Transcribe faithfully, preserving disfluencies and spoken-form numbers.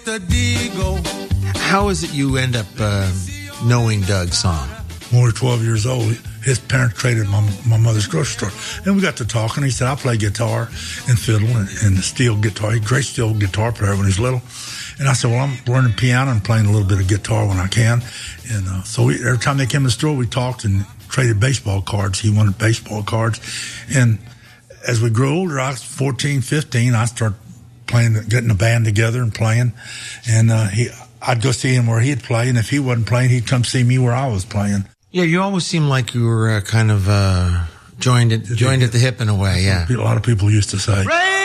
How is it you end up uh, knowing Doug's song? When we were twelve years old, his parents traded my, my mother's grocery store. And we got to talking. He said, I play guitar and fiddle and, and steel guitar. He's a great steel guitar player when he's little. And I said, well, I'm learning piano and playing a little bit of guitar when I can. And uh, so we, every time they came to the store, we talked and traded baseball cards. He wanted baseball cards. And as we grew older, I was fourteen, fifteen, I started playing, getting a band together and playing. And uh, he, I'd go see him where he'd play. And if he wasn't playing, he'd come see me where I was playing. Yeah, you always seem like you were uh, kind of uh, joined, at, joined at the hip in a way, yeah. A lot of people used to say. Ray!